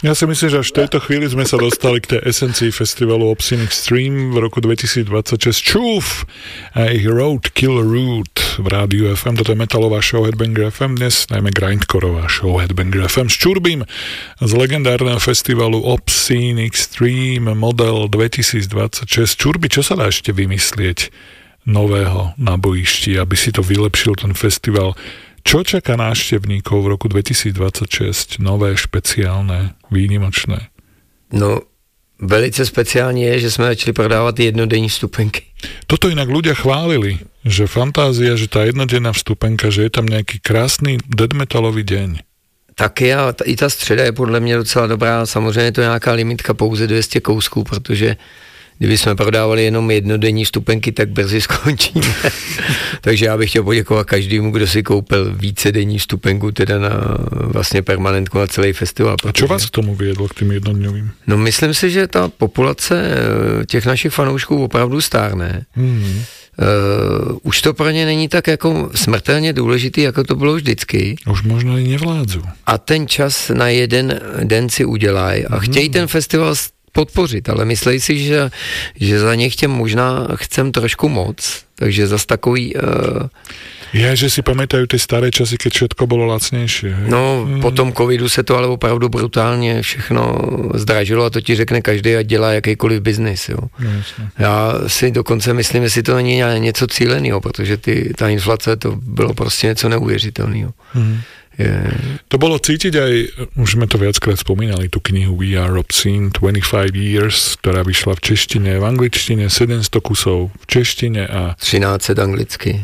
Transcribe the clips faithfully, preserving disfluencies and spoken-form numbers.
Ja si myslím, že až v tejto chvíli sme sa dostali k tej esencii festivalu Obscene Extreme v roku dvetisícdvadsaťšesť. Čúf a ich Roadkill Route v rádiu ef em. Toto je metalová show Headbanger ef em, dnes najmä grindkorová show Headbanger ef em s Čurbím z legendárneho festivalu Obscene Extreme model dvetisícdvadsaťšesť. Čurby, čo sa dá ešte vymyslieť nového na bojišti, aby si to vylepšil ten festival? Čo čaká návštevníkov v roku dvetisícdvadsaťšesť? Nové, špeciálne, výnimočné? No, velice speciální je, že jsme začali prodávat jednodenní vstupenky. Toto inak ľudia chválili, že fantázia, že tá jednodenná vstupenka, že je tam nejaký krásný death metalový deň. Taky a t- i ta středa je podle mě docela dobrá. Samozřejmě to je nějaká limitka pouze dvě stě kousků, protože kdyby jsme prodávali jenom jednodenní vstupenky, tak brzy skončíme. Takže já bych chtěl poděkovat každému, kdo si koupil více denní vstupenku, teda na vlastně permanentku na celý festival. A čo vás k tomu viedlo, k tým jednodňovým? No myslím si, že ta populace těch našich fanoušků opravdu stárne. Mm-hmm. Uh, už to pro ně není tak jako smrtelně důležitý, jako to bylo vždycky. Už možná i nevládzu. A ten čas na jeden den si udělají a mm-hmm. chtějí ten festival podpořit, ale myslej si, že, že za ně chtěm možná chcem trošku moc, takže zas takový... Uh... Je, že si pamätajú tie staré časy, keď všetko bolo lacnejšie. No, mm. po tom covidu se to ale opravdu brutálně všechno zdražilo a to ti řekne každý, ať dělá jakýkoliv biznis, jo. No, já si dokonce myslím, jestli to není něco cílenýho, protože ty, ta inflace, to bylo prostě něco neuvěřitelného. Mm. Je. To bolo cítiť aj, už sme to viackrát spomínali, tú knihu We Are Obscene twenty-five years, ktorá vyšla v češtine, v angličtine sedemsto kusov v češtine a třináct set anglicky.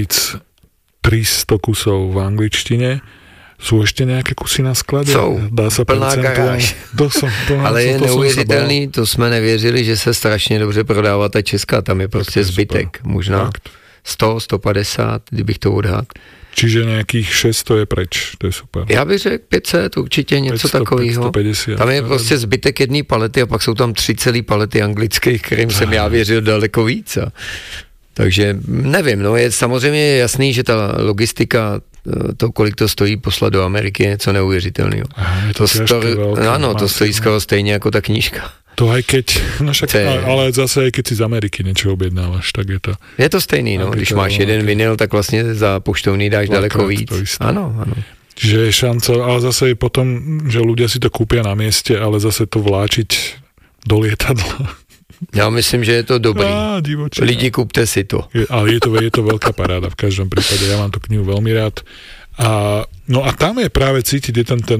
tisíctristo kusov v angličtine. Sú ešte nejaké kusy na sklade? Sú, dá sa plná garáž. To som, to, ale je to neuvěřitelný, to jsme nevěřili, že se strašně dobře prodává ta česká, tam je prostě je zbytek, super. Možná Fakt. sto, sto padesát, kdybych to odhadl. Čiže nejakých šesťsto je preč, to je super. Já bych řekl pět set, určitě něco takového. Tam je prostě zbytek jedné palety a pak jsou tam tři celé palety anglických, kterým jsem já věřil daleko víc. A... Takže nevím, no je samozřejmě jasný, že ta logistika, to, kolik to stojí poslat do Ameriky, je něco neuvěřitelného. Aha, je to, to stojí, ano, to stojí skoro stejně jako ta knížka. To aj keď, no však, ale zase aj keď si z Ameriky niečo objednávaš, tak je to... Je to stejný, no, když to, máš jeden vinyl, tak vlastně za poštovný dáš daleko víc. Ano, ano. Čiže je šanca, ale zase je potom, že ľudia si to kúpia na mieste, ale zase to vláčiť do lietadla. Já myslím, že je to dobrý. Á, divočina. Lidi, kúpte si to. Je, ale je to, je to veľká paráda v každom prípade, ja mám tú knihu veľmi rád. A, no a tam je práve cítiť, je tam ten...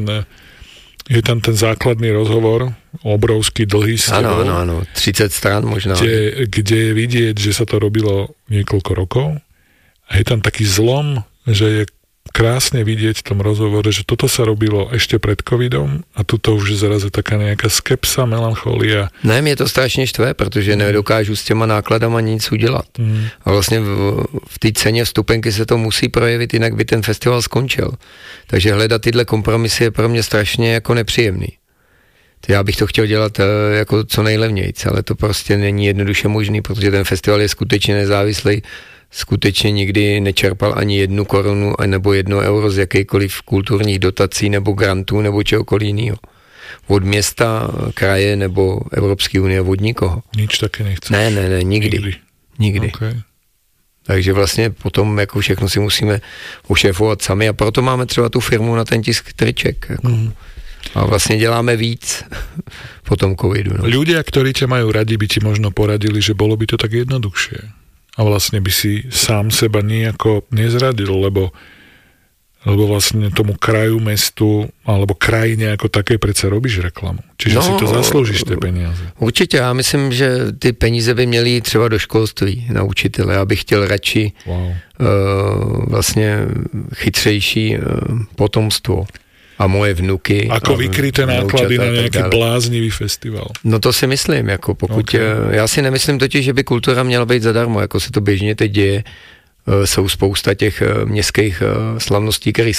Je tam ten základný rozhovor, obrovský, dlhý s tebou. Áno, áno, áno, tridsať strán možno. Kde, kde je vidieť, že sa to robilo niekoľko rokov a je tam taký zlom, že je krásne vidieť v tom rozhovore, že toto sa robilo ešte pred covidom a tuto už je zrazu taká nejaká skepsa, melancholia. Ne, mě to strašně štve, protože nedokážu s těma nákladama nic udělat. Mm. A vlastně v, v té ceně vstupenky se to musí projevit, jinak by ten festival skončil. Takže hledat tyhle kompromisy je pro mě strašně jako nepříjemný. Já bych to chtěl dělat jako co nejlevnějc, ale to prostě není jednoduše možný, protože ten festival je skutečně nezávislý. Skutečně nikdy nečerpal ani jednu korunu nebo jedno euro z jakýkoliv kulturních dotací nebo grantů nebo čehokoliv jiného. Od města, kraje nebo Evropské unie, od nikoho. Nič také nechce. Ne, ne, ne, nikdy. Nikdy. nikdy. Okay. Takže vlastně potom jako všechno si musíme ošéfovat sami a proto máme třeba tu firmu na ten tisk triček. Jako. Mm. A vlastně děláme víc po tom covidu. No. Ľudia, ktorí ťa majú radi, by ti možno poradili, že bolo by to tak jednoduchšie. A vlastne by si sám seba nejako nezradil, lebo, lebo vlastne tomu kraju, mestu alebo krajine ako také predsa robíš reklamu. Čiže no, si to zaslúžiš, tie peniaze. Určitě, já myslím, že ty peníze by měly třeba do školství na učitele. Já bych chtěl radši wow. uh, vlastně chytřejší uh, potomstvo. A moje vnuky. Ako vykryté náklady na nějaký bláznivý festival. No to si myslím, jako pokud, okay. Já si nemyslím totiž, že by kultura měla být zadarmo, jako se to běžně teď děje. Jsou spousta těch městských slavností, které